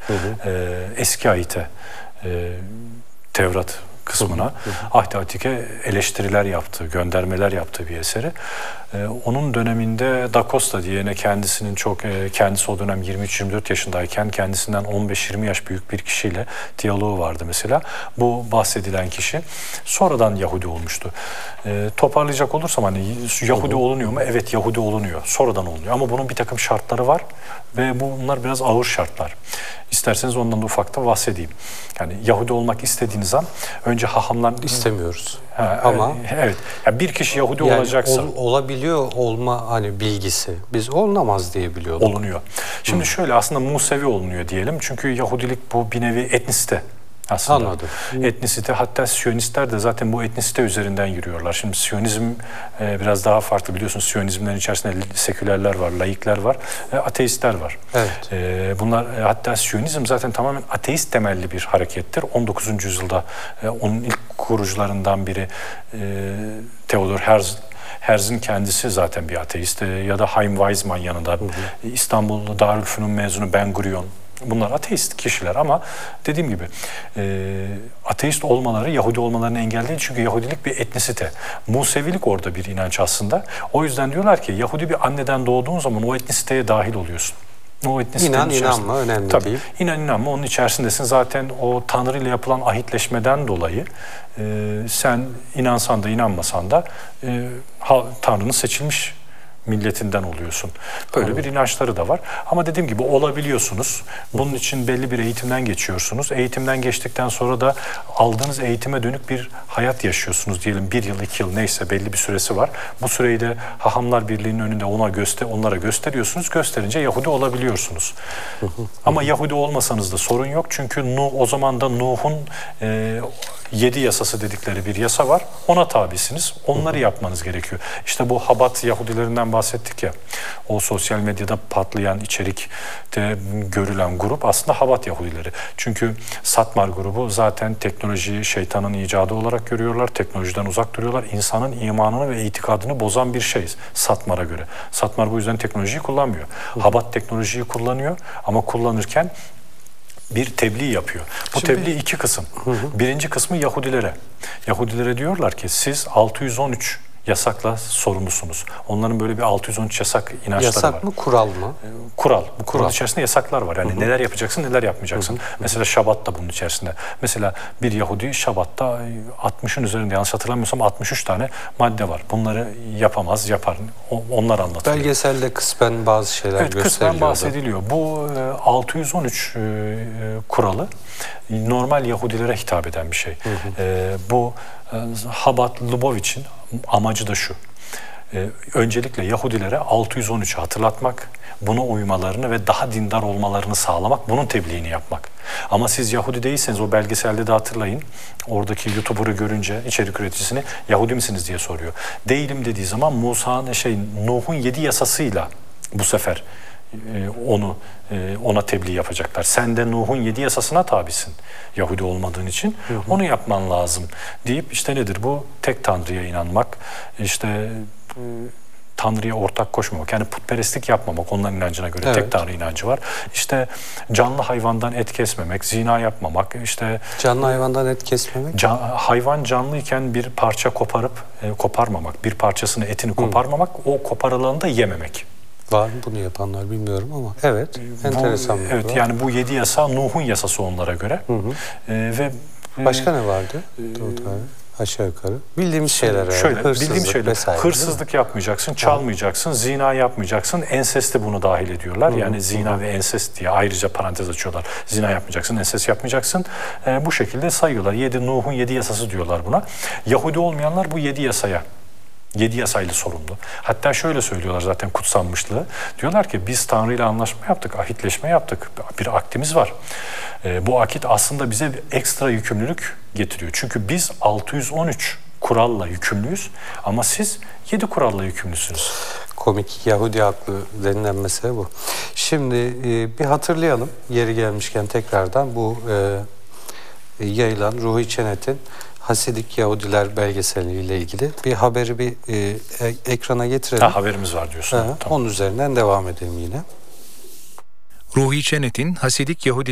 Eski ayete, Tevrat kısmına Ahd-i Atik'e eleştiriler yaptığı, göndermeler yaptığı bir eseri. Onun döneminde Da Costa diye kendisinin kendisi o dönem 23-24 yaşındayken kendisinden 15-20 yaş büyük bir kişiyle diyaloğu vardı mesela. Bu bahsedilen kişi sonradan Yahudi olmuştu. Toparlayacak olursam hani Yahudi olunuyor mu? Evet, Yahudi olunuyor. Sonradan olunuyor ama bunun bir takım şartları var ve bunlar biraz ağır şartlar. İsterseniz ondan da ufakta bahsedeyim. Yani Yahudi olmak istediğiniz an önce hahamlar... İstemiyoruz. Ama evet. Yani bir kişi Yahudi olacaksa... olabiliyor olma hani bilgisi. Biz olunamaz diye biliyorduk. Olunuyor. Şimdi şöyle aslında Musevi olunuyor diyelim. Çünkü Yahudilik bu bir nevi etnisite. Aslında. Anladım. Etnisite, hatta Siyonistler de zaten bu etnisite üzerinden yürüyorlar. Şimdi Siyonizm biraz daha farklı, biliyorsunuz. Siyonizmlerin içerisinde sekülerler var, laikler var, ateistler var. Evet. Bunlar hatta Siyonizm zaten tamamen ateist temelli bir harekettir. 19. yüzyılda onun ilk kurucularından biri Theodor Herzl kendisi zaten bir ateist, ya da Chaim Weizmann yanında İstanbul Darülfünun mezunu Ben Gurion. Bunlar ateist kişiler ama dediğim gibi ateist olmaları Yahudi olmalarını engel değil. Çünkü Yahudilik bir etnisite. Musevilik orada bir inanç aslında. O yüzden diyorlar ki Yahudi bir anneden doğduğun zaman o etnisiteye dahil oluyorsun. O İnan inanma önemli tabii, değil. İnan inanma onun içerisindesin. Zaten o Tanrı ile yapılan ahitleşmeden dolayı sen inansan da inanmasan da Tanrı'nın seçilmiş milletinden oluyorsun. Böyle bir inançları da var. Ama dediğim gibi olabiliyorsunuz. Bunun için belli bir eğitimden geçiyorsunuz. Eğitimden geçtikten sonra da aldığınız eğitime dönük bir hayat yaşıyorsunuz. Diyelim 1 yıl, 2 yıl neyse belli bir süresi var. Bu süreyi de Hahamlar Birliği'nin önünde onlara gösteriyorsunuz. Gösterince Yahudi olabiliyorsunuz. Ama Yahudi olmasanız da sorun yok. Çünkü o zaman da Nuh'un 7 yasası dedikleri bir yasa var. Ona tabisiniz. Onları yapmanız gerekiyor. İşte bu Habat Yahudilerinden bahsettik ya. O sosyal medyada patlayan, içerikte görülen grup aslında Habat Yahudileri. Çünkü Satmar grubu zaten teknolojiyi şeytanın icadı olarak görüyorlar. Teknolojiden uzak duruyorlar. İnsanın imanını ve itikadını bozan bir şey Satmar'a göre. Satmar bu yüzden teknolojiyi kullanmıyor. Habat teknolojiyi kullanıyor ama kullanırken bir tebliğ yapıyor. Bu tebliğ 2 kısım. Birinci kısmı Yahudilere. Yahudilere diyorlar ki siz 613 yasakla sorumlusunuz. Onların böyle bir 613 yasak inançları var. Yasak mı, kural mı? Kural. Bu kural içerisinde yasaklar var. Yani neler yapacaksın, neler yapmayacaksın. Mesela Şabat da bunun içerisinde. Mesela bir Yahudi Şabat'ta 60'ın üzerinde, yanlış hatırlamıyorsam 63 tane madde var. Bunları yapamaz, yapar. Onlar anlatılıyor. Belgeselde kısmen bazı şeyler gösteriliyor. Kısmen bahsediliyor. Bu 613 kuralı normal Yahudilere hitap eden bir şey. Bu Habat Lubavitch'in amacı da şu. Öncelikle Yahudilere 613'ü hatırlatmak, buna uymalarını ve daha dindar olmalarını sağlamak, bunun tebliğini yapmak. Ama siz Yahudi değilseniz, o belgeselde de hatırlayın, oradaki YouTuber'ı görünce içerik üreticisini Yahudi misiniz diye soruyor. Değilim dediği zaman Nuh'un 7 yasasıyla bu sefer ona tebliğ yapacaklar. Sen de Nuh'un 7 yasasına tabisin Yahudi olmadığın için. Onu yapman lazım deyip işte nedir bu? Tek Tanrı'ya inanmak, işte Tanrı'ya ortak koşmamak, yani putperestlik yapmamak, onların inancına göre tek Tanrı inancı var. İşte canlı hayvandan et kesmemek, zina yapmamak, işte canlı hayvandan et kesmemek. Hayvan canlıyken bir parça koparmamak, bir parçasını, etini koparmamak, o koparılanı da yememek. Var mı bunu yapanlar bilmiyorum ama evet, enteresan. Evet, yani bu 7 yasa Nuh'un yasası onlara göre. Ve başka ne vardı? Aşağı yukarı. Bildiğimiz şeyler. Şöyle, bildiğim şeyler. Vesaire, hırsızlık yapmayacaksın, çalmayacaksın, zina yapmayacaksın. Ensest de bunu dahil ediyorlar. Yani zina ve ensest diye ayrıca parantez açıyorlar. Zina yapmayacaksın, ensest yapmayacaksın. Bu şekilde sayıyorlar. Nuh'un 7 yasası diyorlar buna. Yahudi olmayanlar bu 7 yasayla sorumlu. Hatta şöyle söylüyorlar zaten kutsanmışlığı. Diyorlar ki biz Tanrı ile anlaşma yaptık, ahitleşme yaptık. Bir akdimiz var. Bu akit aslında bize bir ekstra yükümlülük getiriyor. Çünkü biz 613 kuralla yükümlüyüz ama siz 7 kuralla yükümlüsünüz. Komik, Yahudi haklı denilen mesele bu. Şimdi bir hatırlayalım yeri gelmişken tekrardan bu yayılan Ruhi Çenet'in Hasidik Yahudiler belgeseliyle ilgili bir haberi ekrana getirelim. Haberimiz var diyorsun. Tamam. Onun üzerinden devam edelim yine. Ruhi Çenet'in Hasidik Yahudiler